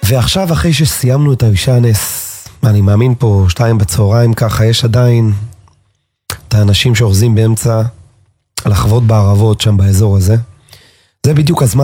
ועכשיו אחרי שסיימנו את האישה הנס, אני מאמין פה 2 בצהריים ככה, יש עדיין את האנשים שאוחזים באמצע לחוות בערבות שם באזור הזה. זה בדיוק הזמן